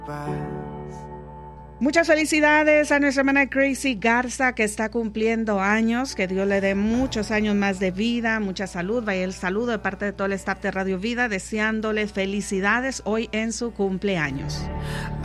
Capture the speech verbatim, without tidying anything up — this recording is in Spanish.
Muchas felicidades a nuestra hermana Gracie Garza, que está cumpliendo años. Que Dios le dé muchos años más de vida, mucha salud. Vaya el saludo de parte de todo el staff de Radio Vida, deseándole felicidades hoy en su cumpleaños.